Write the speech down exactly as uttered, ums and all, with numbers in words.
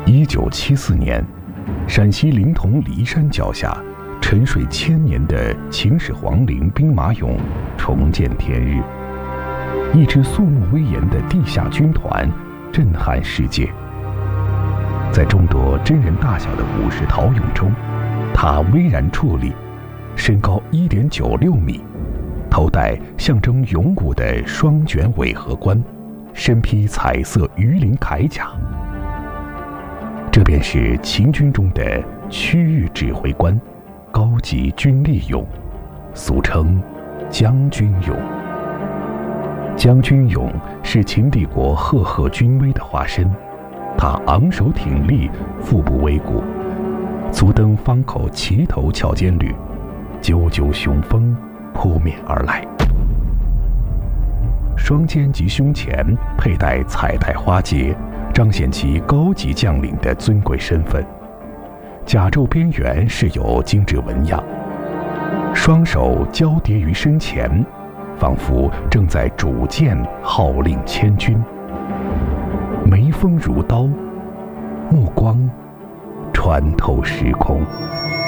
一九七四年，陕西临潼骊山脚下，沉睡千年的秦始皇陵兵马俑重见天日。一支肃穆威严的地下军团震撼世界。在众多真人大小的武士陶俑中，它巍然矗立，身高一点九六米，头戴象征勇武的双卷尾盒冠，身披彩色鱼鳞铠甲。这便是秦军中的区域指挥官，高级军力俑，俗称将军俑。将军俑是秦帝国赫赫军威的化身，他昂首挺立，腹部微鼓，足蹬方口齐头翘肩履，赳赳雄风扑面而来。双肩及胸前佩戴彩带花结，彰显其高级将领的尊贵身份。甲胄边缘饰有精致纹样，双手交叠于身前，仿佛正在主剑号令千军。眉峰如刀，目光穿透时空。